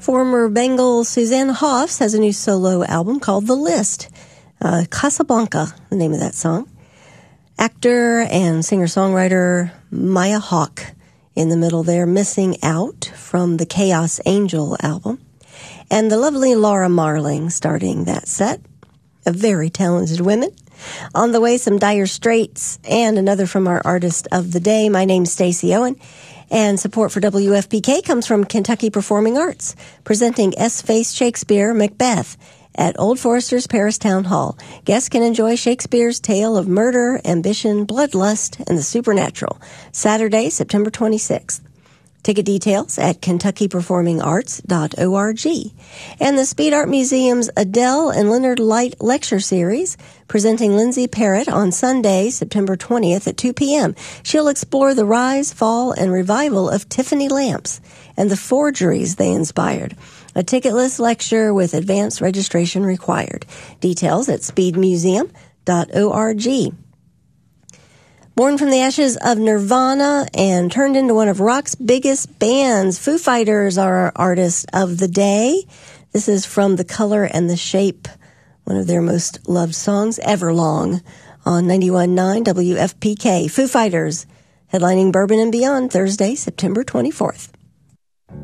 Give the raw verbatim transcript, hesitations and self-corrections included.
Former Bengal Suzanne Hoffs has a new solo album called The List. Uh, Casablanca, the name of that song. Actor and singer-songwriter Maya Hawke in the middle there, Missing Out from the Chaos Angel album. And the lovely Laura Marling starting that set. A very talented woman. On the way, some Dire Straits and another from our artist of the day. My name's Stacey Owen. And support for W F P K comes from Kentucky Performing Arts, presenting S-Face Shakespeare Macbeth at Old Forester's Paris Town Hall. Guests can enjoy Shakespeare's tale of murder, ambition, bloodlust, and the supernatural. Saturday, September twenty-sixth. Ticket details at kentucky performing arts dot org. And the Speed Art Museum's Adele and Leonard Light Lecture Series, presenting Lindsay Parrott on Sunday, September twentieth at two p.m. She'll explore the rise, fall, and revival of Tiffany lamps and the forgeries they inspired. A ticketless lecture with advance registration required. Details at speed museum dot org. Born from the ashes of Nirvana and turned into one of rock's biggest bands, Foo Fighters are our artist of the day. This is from The Color and the Shape, one of their most loved songs, Everlong, on ninety-one point nine W F P K. Foo Fighters, headlining Bourbon and Beyond Thursday, September twenty-fourth.